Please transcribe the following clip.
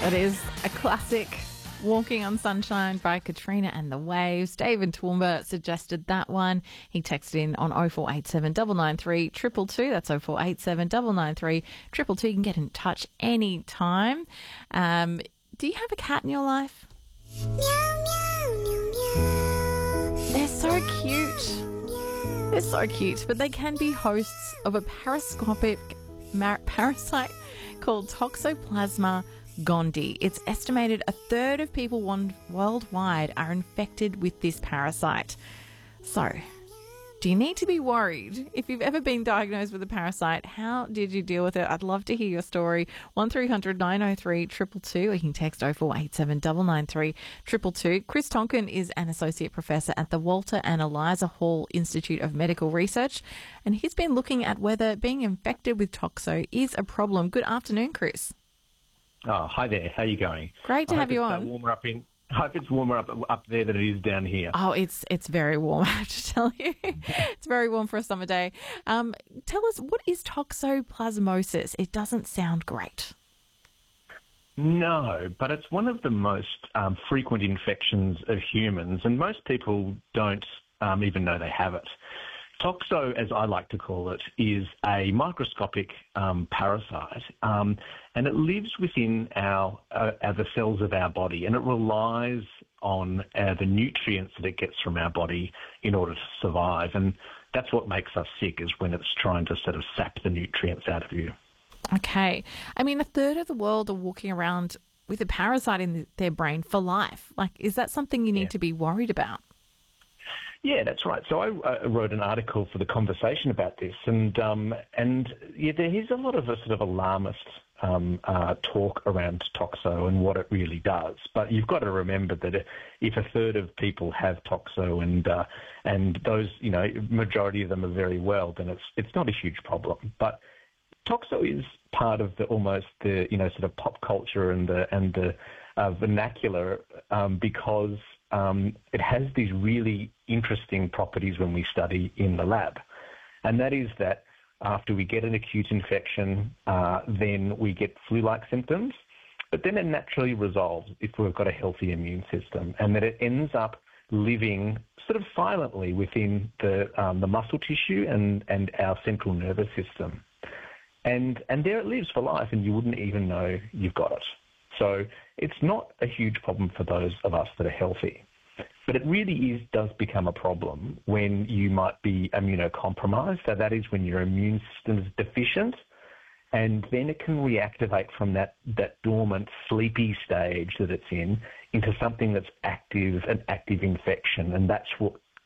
That is a classic, Walking on Sunshine by Katrina and the Waves. David Toowoomba suggested that one. He texted in on 0487 993 222. That's 0487 993 222. You can get in touch anytime. Do you have a cat in your life? Meow, meow, meow, meow. They're so cute. They're so cute, but they can be hosts of a parascopic parasite called Toxoplasma gondii. It's estimated a third of people worldwide are infected with this parasite. So, do you need to be worried? If you've ever been diagnosed with a parasite, how did you deal with it? I'd love to hear your story. 1300 903 222. Or you can text 0487 993 222. Chris Tonkin is an associate professor at the Walter and Eliza Hall Institute of Medical Research, and he's been looking at whether being infected with toxo is a problem. Good afternoon, Chris. Oh, hi there. How are you going? Great to have you on. I hope it's warmer up there than it is down here. Oh, it's very warm, I have to tell you. It's very warm for a summer day. Tell us, what is toxoplasmosis? It doesn't sound great. No, but it's one of the most frequent infections of humans, and most people don't even know they have it. Toxo, as I like to call it, is a microscopic parasite, and it lives within the cells of our body, and it relies on the nutrients that it gets from our body in order to survive. And that's what makes us sick, is when it's trying to sort of sap the nutrients out of you. Okay. I mean, a third of the world are walking around with a parasite in their brain for life. Like, is that something you need to be worried about? Yeah, that's right. So I wrote an article for The Conversation about this, and yeah, there is a lot of a sort of alarmist talk around toxo and what it really does. But you've got to remember that if a third of people have toxo and those, majority of them are very well, then it's not a huge problem. But toxo is part of the sort of pop culture and the vernacular because it has these really interesting properties when we study in the lab. And that is that after we get an acute infection, then we get flu-like symptoms, but then it naturally resolves if we've got a healthy immune system, and that it ends up living sort of silently within the muscle tissue and our central nervous system. And there it lives for life, and you wouldn't even know you've got it. So it's not a huge problem for those of us that are healthy. But it really does become a problem when you might be immunocompromised. So that is when your immune system is deficient, and then it can reactivate from that dormant, sleepy stage that it's in into something that's active, an active infection, and that's what